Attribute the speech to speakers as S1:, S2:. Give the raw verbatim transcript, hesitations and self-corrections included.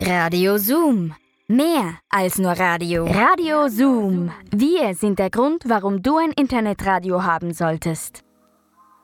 S1: Radio Zoom. Mehr als nur Radio.
S2: Radio Zoom. Wir sind der Grund, warum du ein Internetradio haben solltest.